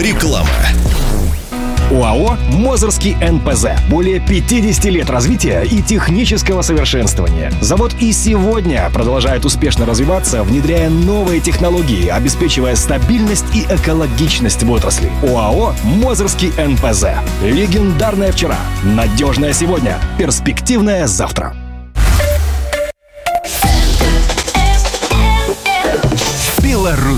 Реклама. ОАО «Мозырский НПЗ». Более 50 лет развития и технического совершенствования. Завод и сегодня продолжает успешно развиваться, внедряя новые технологии, обеспечивая стабильность и экологичность в отрасли. ОАО «Мозырский НПЗ». Легендарное вчера, надежное сегодня, перспективное завтра. Беларусь.